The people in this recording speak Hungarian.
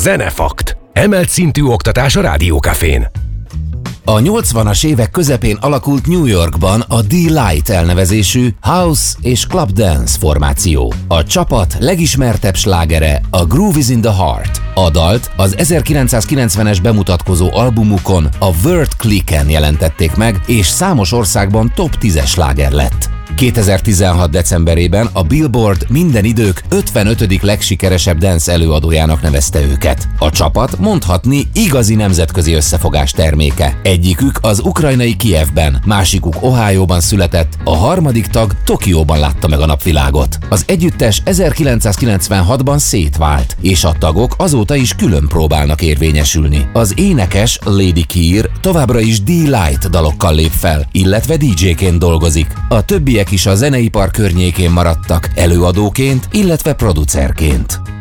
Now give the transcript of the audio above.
Zenefakt. Emelt szintű oktatás a Rádiókafén. A 80-as évek közepén alakult New Yorkban a D-Light elnevezésű house és club dance formáció. A csapat legismertebb slágere a Groove is in the Heart. A dalt az 1990-es bemutatkozó albumukon, a Word Click-en jelentették meg, és számos országban top 10-es sláger lett. 2016. decemberében a Billboard minden idők 55. legsikeresebb dance előadójának nevezte őket. A csapat mondhatni igazi nemzetközi összefogás terméke. Egyikük az ukrajnai Kijevben, másikuk Ohioban született, a harmadik tag Tokióban látta meg a napvilágot. Az együttes 1996-ban szétvált, és a tagok azóta is külön próbálnak érvényesülni. Az énekes Lady Keir továbbra is D-Light dalokkal lép fel, illetve DJ-ként dolgozik. A többiek is a zeneipar környékén maradtak, előadóként, illetve producerként.